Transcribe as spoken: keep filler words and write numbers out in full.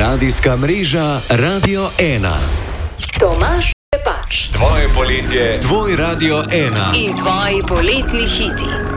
Radijska mreža Radio ena. Tomaž Pepač. Tvoje poletje, tvoj Radio ena. In tvoji poletni hiti.